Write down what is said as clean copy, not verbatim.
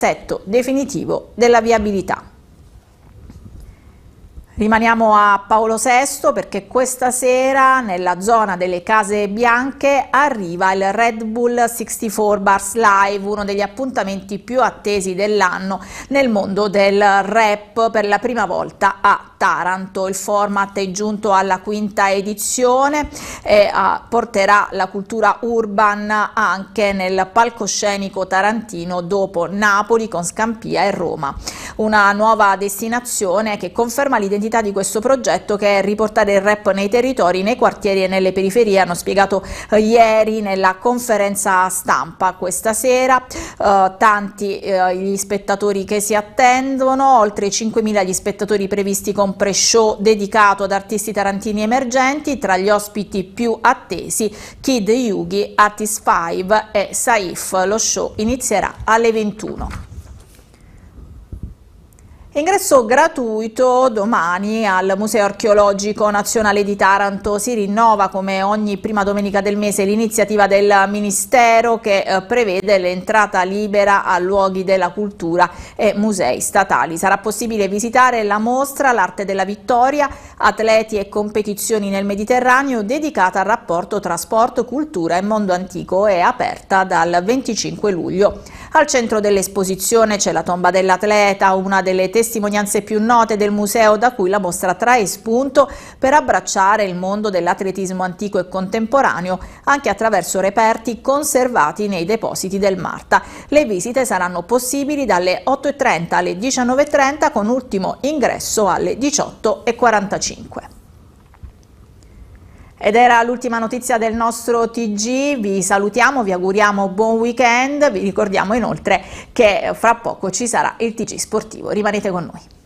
assetto definitivo della viabilità. Rimaniamo a Paolo VI perché questa sera nella zona delle Case Bianche arriva il Red Bull 64 Bars Live, uno degli appuntamenti più attesi dell'anno nel mondo del rap, per la prima volta a Taranto. Il format è giunto alla quinta edizione e porterà la cultura urban anche nel palcoscenico tarantino dopo Napoli con Scampia e Roma. Una nuova destinazione che conferma l'identità di questo progetto, che è riportare il rap nei territori, nei quartieri e nelle periferie, hanno spiegato ieri nella conferenza stampa. Questa sera tanti gli spettatori che si attendono, oltre 5.000 gli spettatori previsti con pre-show dedicato ad artisti tarantini emergenti. Tra gli ospiti più attesi Kid Yugi, Artist 5 e Saif. Lo show inizierà alle 21. Ingresso gratuito domani al Museo Archeologico Nazionale di Taranto. Si rinnova come ogni prima domenica del mese l'iniziativa del Ministero che prevede l'entrata libera a luoghi della cultura e musei statali. Sarà possibile visitare la mostra L'Arte della Vittoria, atleti e competizioni nel Mediterraneo, dedicata al rapporto tra sport, cultura e mondo antico, e aperta dal 25 luglio. Al centro dell'esposizione c'è la tomba dell'atleta, una delle testimonianze più note del museo, da cui la mostra trae spunto per abbracciare il mondo dell'atletismo antico e contemporaneo anche attraverso reperti conservati nei depositi del Marta. Le visite saranno possibili dalle 8:30 alle 19:30 con ultimo ingresso alle 18:45. Ed era l'ultima notizia del nostro TG, vi salutiamo, vi auguriamo buon weekend, vi ricordiamo inoltre che fra poco ci sarà il TG sportivo, rimanete con noi.